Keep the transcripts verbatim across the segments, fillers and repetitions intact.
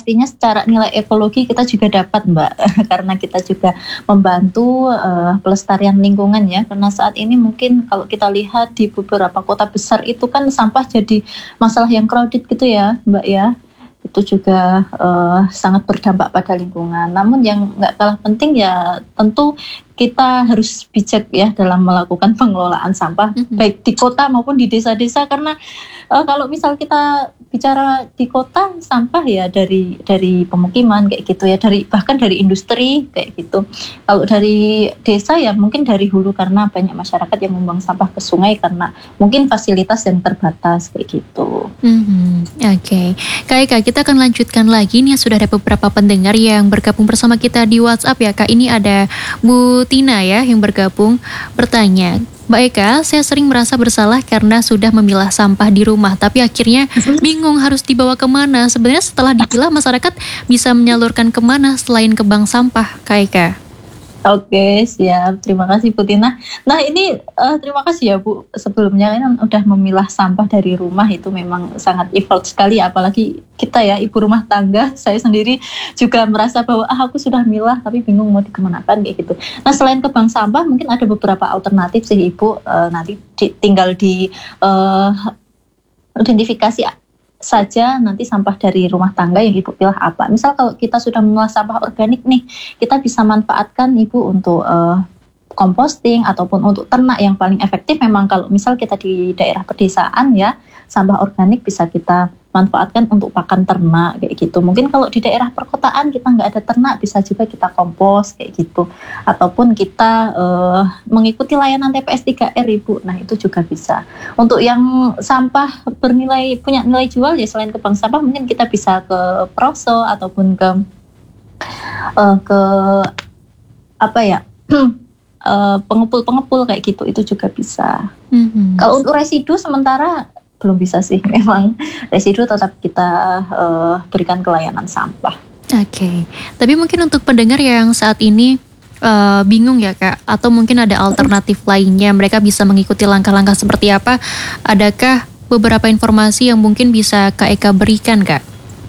pastinya secara nilai ekologi kita juga dapat Mbak, karena kita juga membantu uh, pelestarian lingkungan ya. Karena saat ini mungkin kalau kita lihat di beberapa kota besar itu kan sampah jadi masalah yang crowded gitu ya Mbak ya. Itu juga uh, sangat berdampak pada lingkungan. Namun yang nggak kalah penting ya tentu kita harus bijak ya dalam melakukan pengelolaan sampah, mm-hmm. baik di kota maupun di desa-desa. Karena uh, kalau misal kita bicara di kota, sampah ya dari dari pemukiman kayak gitu ya, dari bahkan dari industri kayak gitu. Kalau dari desa ya mungkin dari hulu, karena banyak masyarakat yang membuang sampah ke sungai karena mungkin fasilitas yang terbatas kayak gitu. Mm-hmm. Oke, okay. Kak Eka, kita akan lanjutkan lagi nih. Sudah ada beberapa pendengar yang bergabung bersama kita di WhatsApp ya Kak. Ini ada Bu Tina ya yang bergabung bertanya, Mbak Eka, saya sering merasa bersalah karena sudah memilah sampah di rumah, tapi akhirnya bingung harus dibawa kemana. Sebenarnya setelah dipilah masyarakat bisa menyalurkan kemana selain ke bank sampah, Kak Eka? Oke, siap. Terima kasih Bu Tina. Nah ini uh, terima kasih ya Bu. Sebelumnya kan udah memilah sampah dari rumah, itu memang sangat effort sekali. Apalagi kita ya ibu rumah tangga. Saya sendiri juga merasa bahwa ah, aku sudah milah tapi bingung mau dikemanakan kayak gitu. Nah selain ke bank sampah mungkin ada beberapa alternatif sih Ibu. Uh, nanti di, tinggal di uh, identifikasi saja nanti sampah dari rumah tangga yang Ibu pilih apa. Misal kalau kita sudah memilah sampah organik nih, kita bisa manfaatkan Ibu untuk uh, composting ataupun untuk ternak. Yang paling efektif memang kalau misal kita di daerah pedesaan ya, sampah organik bisa kita manfaatkan untuk pakan ternak kayak gitu. Mungkin kalau di daerah perkotaan kita nggak ada ternak, bisa juga kita kompos kayak gitu. Ataupun kita uh, mengikuti layanan T P S tiga R Ibu. Nah itu juga bisa. Untuk yang sampah bernilai, punya nilai jual ya, selain ke bank sampah mungkin kita bisa ke Proso ataupun ke uh, ke apa ya uh, pengepul-pengepul kayak gitu, itu juga bisa. Mm-hmm. Kalau untuk residu sementara belum bisa sih, memang residu tetap kita uh, berikan ke layanan sampah. Oke, okay. Tapi mungkin untuk pendengar yang saat ini uh, bingung ya Kak, atau mungkin ada alternatif lainnya, mereka bisa mengikuti langkah-langkah seperti apa? Adakah beberapa informasi yang mungkin bisa Kak Eka berikan Kak?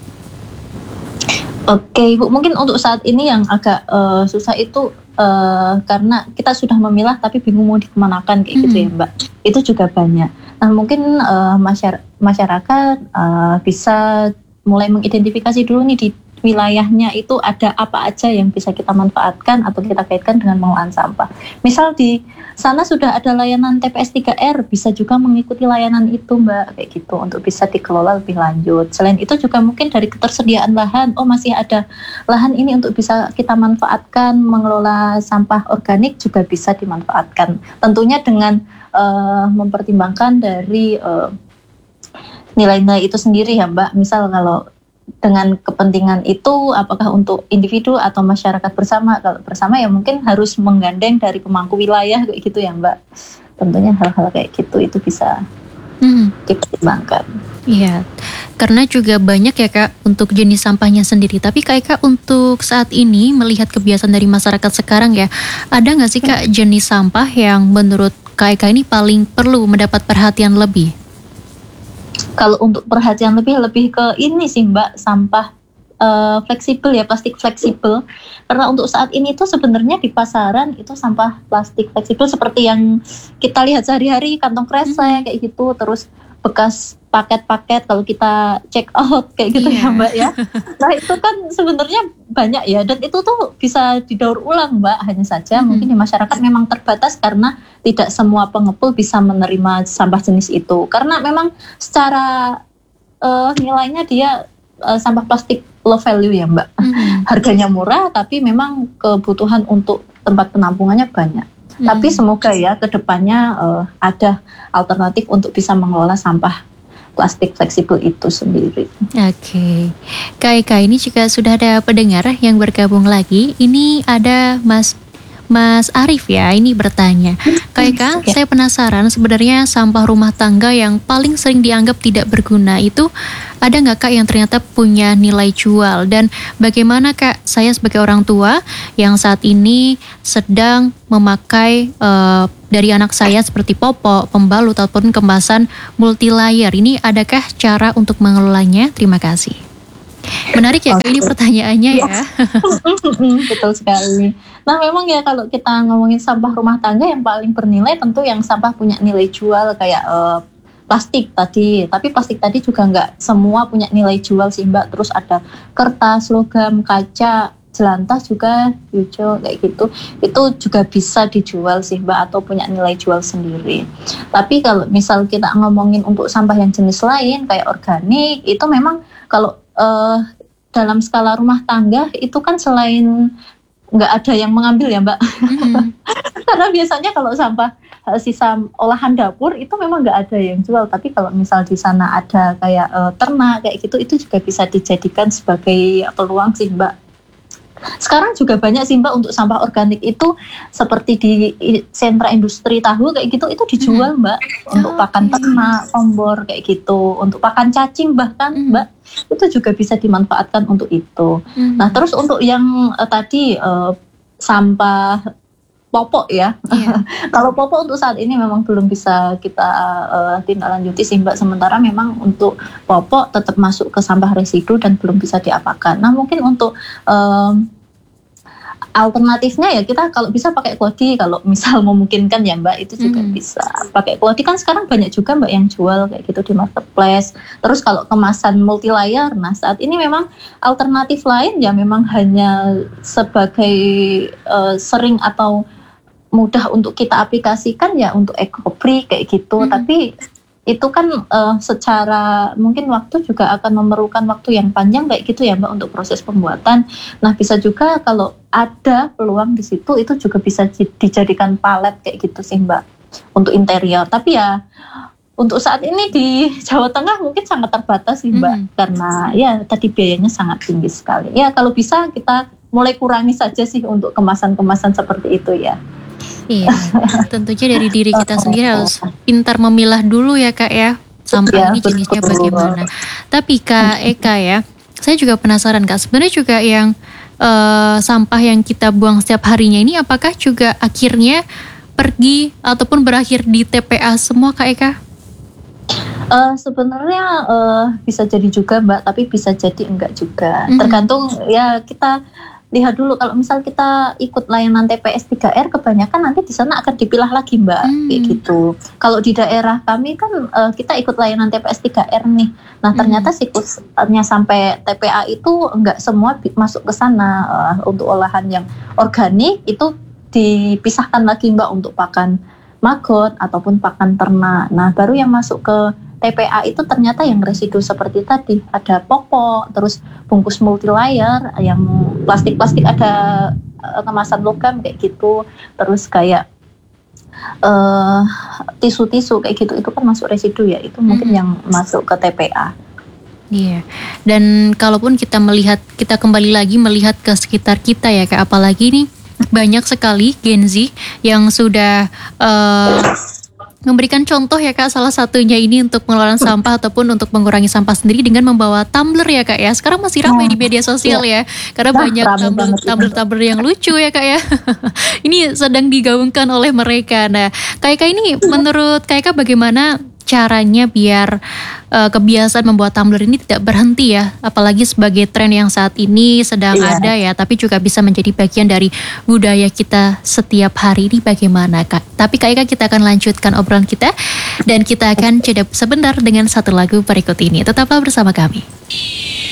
Oke okay, Bu, mungkin untuk saat ini yang agak uh, susah itu Uh, karena kita sudah memilah tapi bingung mau dikemanakan kayak mm-hmm. gitu ya Mbak. Itu juga banyak. Nah mungkin uh, masyarakat, masyarakat uh, bisa mulai mengidentifikasi dulu nih di wilayahnya itu ada apa aja yang bisa kita manfaatkan atau kita kaitkan dengan pengelolaan sampah. Misal di sana sudah ada layanan T P S tiga R, bisa juga mengikuti layanan itu Mbak, kayak gitu, untuk bisa dikelola lebih lanjut. Selain itu juga mungkin dari ketersediaan lahan, oh masih ada lahan ini untuk bisa kita manfaatkan mengelola sampah organik, juga bisa dimanfaatkan. Tentunya dengan uh, mempertimbangkan dari uh, nilai-nilai itu sendiri ya Mbak. Misal kalau dengan kepentingan itu apakah untuk individu atau masyarakat bersama. Kalau bersama ya mungkin harus menggandeng dari pemangku wilayah kayak gitu ya Mbak. Tentunya hal-hal kayak gitu itu bisa hmm. dipertimbangkan. Iya, karena juga banyak ya Kak untuk jenis sampahnya sendiri. Tapi Kak Eka untuk saat ini melihat kebiasaan dari masyarakat sekarang ya, ada nggak sih Kak jenis sampah yang menurut Kak Eka ini paling perlu mendapat perhatian lebih? Kalau untuk perhatian lebih lebih ke ini sih Mbak, sampah uh, fleksibel ya, plastik fleksibel. Karena untuk saat ini tuh sebenarnya di pasaran itu sampah plastik fleksibel seperti yang kita lihat sehari-hari, kantong kresek kayak gitu, terus bekas paket-paket kalau kita check out kayak gitu yeah. ya Mbak ya. Nah itu kan sebenarnya banyak ya, dan itu tuh bisa didaur ulang Mbak. Hanya saja mm-hmm. mungkin di masyarakat memang terbatas karena tidak semua pengepul bisa menerima sampah jenis itu. Karena memang secara uh, nilainya dia uh, sampah plastik low value ya Mbak. Mm-hmm. Harganya murah tapi memang kebutuhan untuk tempat penampungannya banyak. Hmm. Tapi semoga ya kedepannya uh, ada alternatif untuk bisa mengelola sampah plastik fleksibel itu sendiri. Oke, Kak Eka, ini juga sudah ada pendengar yang bergabung lagi. Ini ada Mas Mas Arif ya, ini bertanya, Kak Eka, ya. Saya penasaran sebenarnya sampah rumah tangga yang paling sering dianggap tidak berguna itu ada nggak Kak yang ternyata punya nilai jual? Dan bagaimana Kak, saya sebagai orang tua yang saat ini sedang memakai uh, dari anak saya seperti popok, pembalut ataupun kemasan multi layer, ini adakah cara untuk mengelolanya? Terima kasih. Menarik ya Kak, Oke. ini pertanyaannya ya. Betul sekali. Nah memang ya kalau kita ngomongin sampah rumah tangga yang paling bernilai tentu yang sampah punya nilai jual kayak eh, plastik tadi. Tapi plastik tadi juga nggak semua punya nilai jual sih Mbak. Terus ada kertas, logam, kaca, jelantah juga, hijau kayak gitu. Itu juga bisa dijual sih Mbak atau punya nilai jual sendiri. Tapi kalau misal kita ngomongin untuk sampah yang jenis lain kayak organik itu memang kalau eh, dalam skala rumah tangga itu kan selain nggak ada yang mengambil ya Mbak. Mm-mm. Karena biasanya kalau sampah eh, sisa olahan dapur itu memang nggak ada yang jual. Tapi kalau misal di sana ada kayak eh, ternak kayak gitu, itu juga bisa dijadikan sebagai peluang sih Mbak. Sekarang juga banyak sih Mbak untuk sampah organik itu seperti di i- sentra industri tahu kayak gitu itu dijual Mbak untuk Oh, pakan oke. ternak, kompor kayak gitu, untuk pakan cacing bahkan Mhm. Mbak itu juga bisa dimanfaatkan untuk itu. Mhm. Nah terus untuk yang eh, tadi eh, sampah popok ya, Iya. kalau popok untuk saat ini memang belum bisa kita eh, tindak lanjuti sih Mbak. Sementara memang untuk popok tetap masuk ke sampah residu dan belum bisa diapakan. Nah mungkin untuk em, alternatifnya ya kita kalau bisa pakai klodi kalau misal memungkinkan ya Mbak itu juga Mhm. bisa pakai klodi kan sekarang banyak juga Mbak yang jual kayak gitu di marketplace. Terus kalau kemasan multi layer, nah saat ini memang alternatif lain ya memang hanya sebagai eh, sering atau mudah untuk kita aplikasikan ya untuk eco-free kayak gitu. Mhm. Tapi itu kan eh, secara mungkin waktu juga akan memerlukan waktu yang panjang kayak gitu ya Mbak untuk proses pembuatan. Nah bisa juga kalau ada peluang di situ itu juga bisa di- dijadikan palet kayak gitu sih Mbak untuk interior. Tapi ya untuk saat ini di Jawa Tengah mungkin sangat terbatas sih Mbak Mhm. karena ya tadi biayanya sangat tinggi sekali. Ya kalau bisa kita mulai kurangi saja sih untuk kemasan-kemasan seperti itu ya. Iya, tentunya dari diri kita sendiri harus pintar memilah dulu ya Kak ya, sampah Ya, ini jenisnya betul. bagaimana. Tapi Kak Eka ya, saya juga penasaran Kak, sebenarnya juga yang eh, sampah yang kita buang setiap harinya ini apakah juga akhirnya pergi ataupun berakhir di T P A semua Kak Eka? Eh, sebenarnya eh, bisa jadi juga Mbak, tapi bisa jadi enggak juga. Mhm. Tergantung ya kita lihat dulu kalau misal kita ikut layanan T P S tiga R kebanyakan nanti di sana akan dipilah lagi Mbak Hmm. kayak gitu. Kalau di daerah kami kan eh, kita ikut layanan T P S tiga R nih. Nah, Hmm. ternyata siklusnya sampai T P A itu enggak semua bi- masuk ke sana. Eh, untuk olahan yang organik itu dipisahkan lagi Mbak untuk pakan magot ataupun pakan ternak. Nah, baru yang masuk ke T P A itu ternyata yang residu seperti tadi ada popok, terus bungkus multi layer, yang plastik-plastik ada eh, kemasan logam kayak gitu, terus kayak eh, tisu-tisu kayak gitu itu kan masuk residu ya, itu mungkin Mhm. yang masuk ke T P A. Iya, dan kalaupun kita melihat, kita kembali lagi melihat ke sekitar kita ya Kak, apalagi nih banyak sekali Gen Z yang sudah eh, memberikan contoh ya Kak, salah satunya ini untuk pengelolaan sampah ataupun untuk mengurangi sampah sendiri dengan membawa tumbler ya Kak ya. Sekarang masih ramai di media sosial ya, karena Nah, banyak ramai tumbler, banget itu. tumbler-tumbler yang lucu ya Kak ya. Ini sedang digaungkan oleh mereka. Nah, Kak Eka ini menurut Kak Eka bagaimana caranya biar eh, kebiasaan membuat tumbler ini tidak berhenti ya, apalagi sebagai tren yang saat ini sedang Iya. ada ya, tapi juga bisa menjadi bagian dari budaya kita setiap hari ini bagaimana Kak? Tapi Kak Eka kita akan lanjutkan obrolan kita dan kita akan jeda sebentar dengan satu lagu berikut ini. Tetaplah bersama kami.